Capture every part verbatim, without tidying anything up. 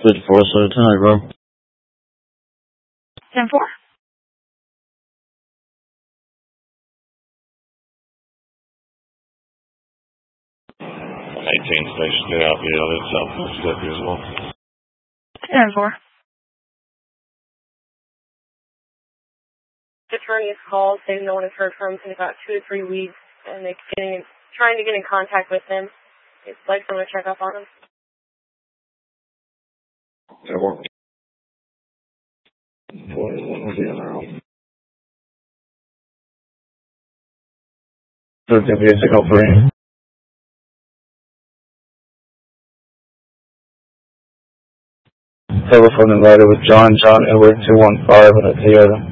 fifty-four, so tonight, bro. ten four. eighteen station, get out, yeah, that's Southwest Deputy as well. ten four. Attorney's called, saying no one has heard from him in about two to three weeks, and they're getting, trying to get in contact with him. It's like someone to check up on him. That worked. What was the other one? So Deputy take out three. Telephone invited with John, John Edward two one five and a Toyota.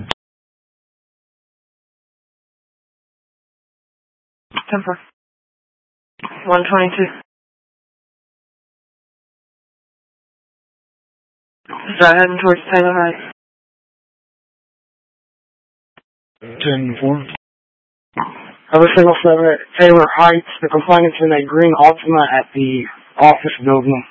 ten four. one twenty-two. Start heading towards Taylor Heights. ten four. Other single seven at Taylor Heights. The complainant's in a green Altima at the office building.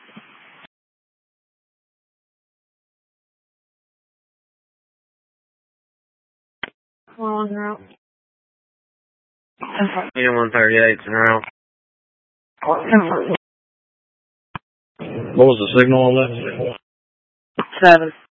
one one zero. ten four. Yeah, one thirty-eight, in route. ten four. What was the signal on that? seven.